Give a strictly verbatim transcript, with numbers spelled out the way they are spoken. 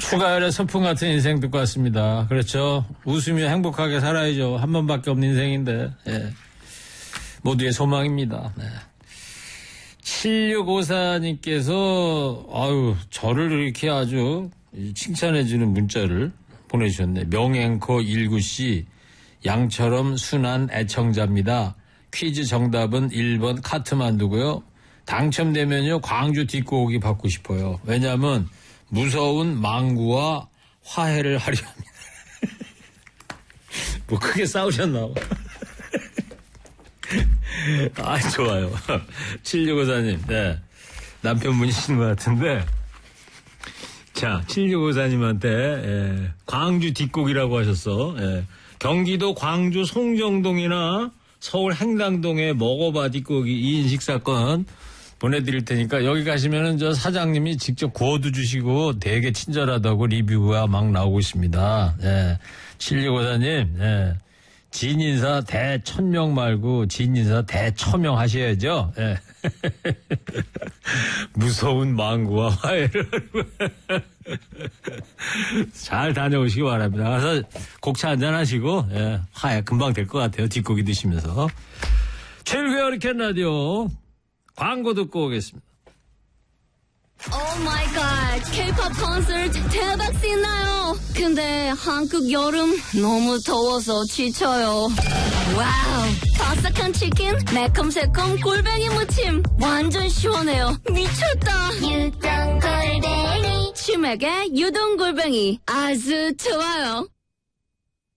추가열의 소풍 같은 인생 듣고 왔습니다. 그렇죠. 웃으며 행복하게 살아야죠. 한 번밖에 없는 인생인데. 예. 모두의 소망입니다. 네. 칠육오사님께서 아유 저를 이렇게 아주 칭찬해주는 문자를 보내주셨네. 명앵커 일구씨 양처럼 순한 애청자입니다. 퀴즈 정답은 일 번 카트만두고요. 당첨되면요 광주 뒷고기 받고 싶어요. 왜냐하면 무서운 망구와 화해를 하려 합니다. 뭐 크게 싸우셨나 봐. 아 좋아요. 칠육오사님 네. 남편분이신 것 같은데 자 칠육오사님한테 예, 광주 뒷고기라고 하셨어. 예, 경기도 광주 송정동이나 서울 행당동에 먹어봐 뒷고기 이 인 식사권 보내드릴 테니까 여기 가시면은 저 사장님이 직접 구워도 주시고 되게 친절하다고 리뷰가 막 나오고 있습니다. 예, 칠육오사님 예. 진인사 대천명 말고 진인사 대처명 하셔야죠. 예. 무서운 망구와 화해를 잘 다녀오시기 바랍니다. 가서 곡차 한잔 하시고 예. 화해 금방 될 것 같아요. 뒷고기 드시면서. 최일구의 허리케인 라디오 광고 듣고 오겠습니다. Oh my god, K-팝 콘서트 대박 신나요. 근데 한국 여름 너무 더워서 지쳐요. 와우, 바삭한 치킨, 매콤새콤 골뱅이 무침, 완전 시원해요. 미쳤다. 유동 골뱅이 치맥의 유동 골뱅이 아주 좋아요.